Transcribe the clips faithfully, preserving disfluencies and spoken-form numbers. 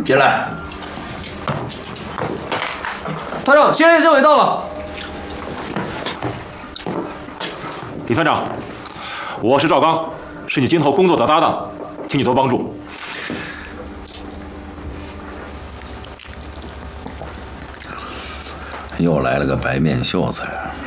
进来。 团长，现在政委到了。 李团长，我是赵刚，是你今后工作的搭档，请你多帮助。 又来了个白面秀才。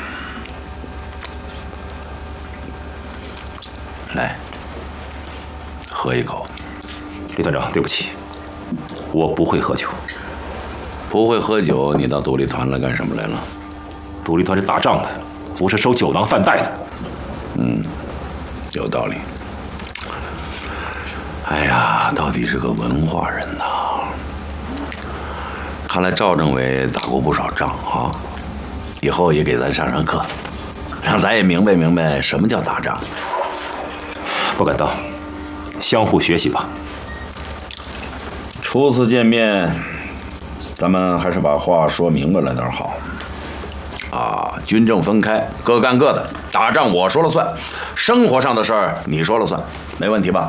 来，喝一口。 李团长，对不起，我不会喝酒。 不会喝酒，你到独立团来干什么来了？ 独立团是打仗的，不是收酒囊饭袋的。 嗯，有道理。哎呀，到底是个文化人呐！看来赵政委打过不少仗啊，以后也给咱上上课，让咱也明白明白什么叫打仗。 不敢当，相互学习吧。 初次见面，咱们还是把话说明白了点好。啊，军政分开，各干各的，打仗我说了算，生活上的事儿你说了算，没问题吧？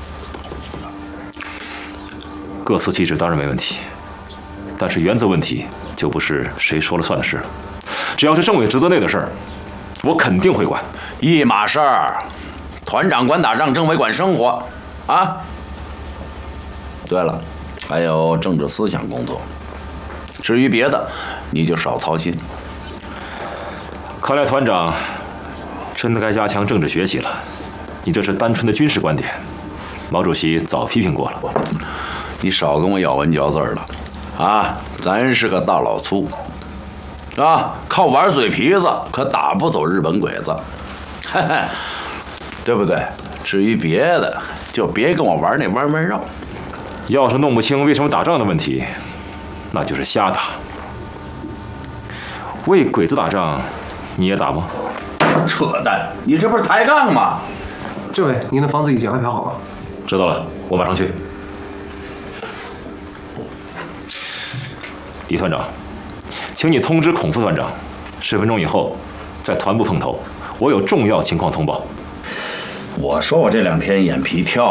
各司其职当然没问题，但是原则问题就不是谁说了算的事了。只要是政委职责内的事儿，我肯定会管。 一码事儿，团长管打仗，政委管生活，啊。对了，还有政治思想工作。至于别的，你就少操心。 看来团长真的该加强政治学习了。你这是单纯的军事观点，毛主席早批评过了。 你少跟我咬文嚼字了，啊！咱是个大老粗，啊，靠玩嘴皮子可打不走日本鬼子，嘿嘿，对不对？至于别的，就别跟我玩那弯弯绕。 要是弄不清为什么打仗的问题，那就是瞎打。为鬼子打仗，你也打吗？ 扯淡！你这不是抬杠吗？ 政委，您的房子已经安排好了。 知道了，我马上去。李团长，请你通知孔副团长，十分钟以后在团部碰头，我有重要情况通报。 我说我这两天眼皮跳